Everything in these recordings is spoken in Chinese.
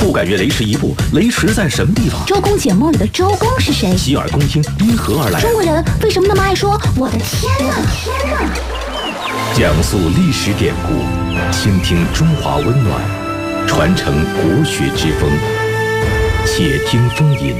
不敢越雷池一步，雷池在什么地方？ 周公解梦里的周公是谁？ 洗耳恭听，因何而来？ 中国人为什么那么爱说我的天哪？ 讲述历史典故，倾听中华温暖，传承国学之风。且听风吟。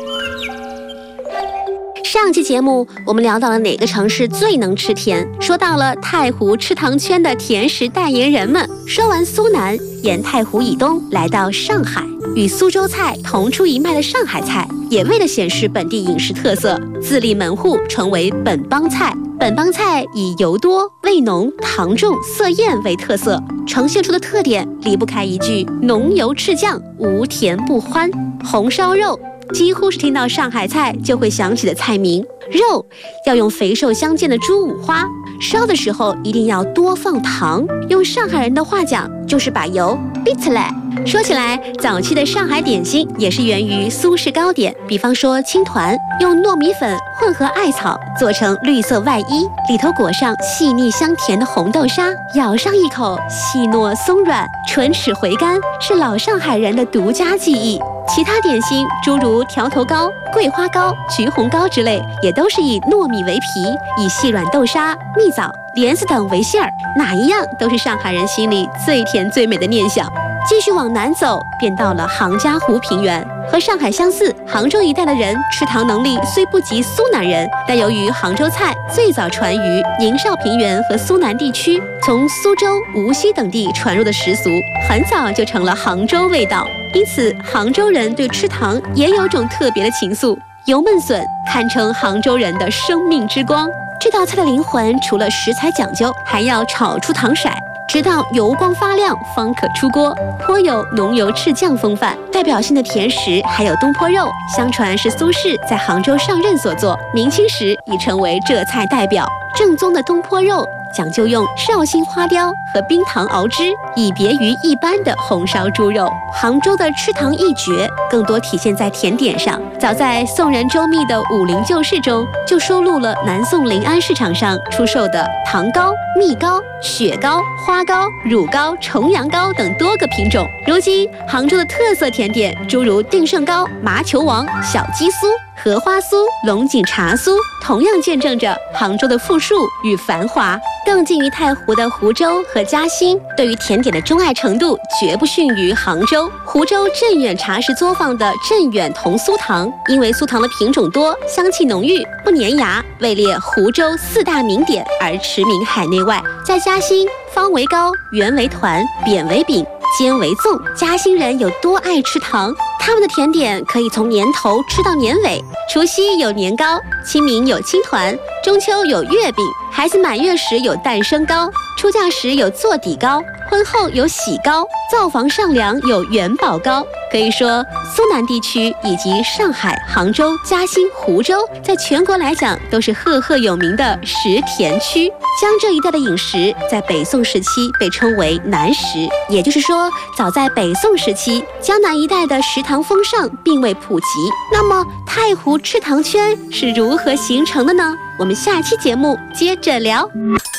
上期节目我们聊到了哪个城市最能吃甜，说到了太湖吃糖圈的甜食代言人们。说完苏南，沿太湖以东来到上海，与苏州菜同出一脉的上海菜，也为了显示本地饮食特色，自立门户，成为本帮菜。本帮菜以油多、味浓、糖重、色艳为特色，呈现出的特点离不开一句浓油赤酱，无甜不欢。红烧肉几乎是听到上海菜就会想起的菜名，肉要用肥瘦相间的猪五花，烧的时候一定要多放糖，用上海人的话讲就是把油逼起来。说起来，早期的上海点心也是源于苏式糕点，比方说青团，用糯米粉混合艾草做成绿色外衣，里头裹上细腻香甜的红豆沙，咬上一口细糯松软，唇齿回甘，是老上海人的独家记忆。其他点心诸如条头糕、桂花糕、橘红糕之类，也都是以糯米为皮，以细软豆沙、蜜枣、莲子等为馅儿，哪一样都是上海人心里最甜最美的念想。继续往南走，便到了杭嘉湖平原。和上海相似，杭州一带的人吃糖能力虽不及苏南人，但由于杭州菜最早传于宁绍平原和苏南地区，从苏州、无锡等地传入的食俗，很早就成了杭州味道。因此，杭州人对吃糖也有种特别的情愫。油焖笋堪称杭州人的生命之光。这道菜的灵魂，除了食材讲究，还要炒出糖色，直到油光发亮方可出锅，颇有浓油赤酱风范。代表性的甜食还有东坡肉，相传是苏轼在杭州上任所作，明清时已成为这菜代表。正宗的东坡肉讲究用绍兴花雕和冰糖熬汁，以别于一般的红烧猪肉。杭州的吃糖一绝，更多体现在甜点上。早在宋人周密的《武林旧事》中，就收录了南宋临安市场上出售的糖糕、蜜糕、雪糕、花糕、乳糕、重阳糕等多个品种。如今，杭州的特色甜点诸如定胜糕、麻球王、小鸡酥、荷花酥、龙井茶酥，同样见证着杭州的富庶与繁华。更近于太湖的湖州和嘉兴，对于甜点的钟爱程度绝不逊于杭州。湖州镇远茶室作坊的镇远同酥糖，因为酥糖的品种多，香气浓郁，不粘牙，位列湖州4大名点而驰名海内外。在嘉兴，方为糕，圆为团，扁为饼，尖为粽。嘉兴人有多爱吃糖，他们的甜点可以从年头吃到年尾。除夕有年糕，清明有青团，中秋有月饼，孩子满月时有诞生糕，出嫁时有做底糕，婚后有喜糕，灶房上梁有元宝糕。可以说，苏南地区以及上海、杭州、嘉兴、湖州，在全国来讲都是赫赫有名的食甜区。江浙一带的饮食在北宋时期被称为南食，也就是说，早在北宋时期，江南一带的食糖风尚并未普及。那么，太湖吃糖圈是如何形成的呢？我们下期节目接着聊。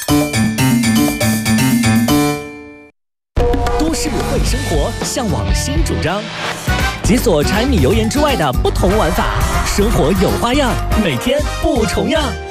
都市会生活，向往新主张，解锁柴米油盐之外的不同玩法，生活有花样，每天不重样。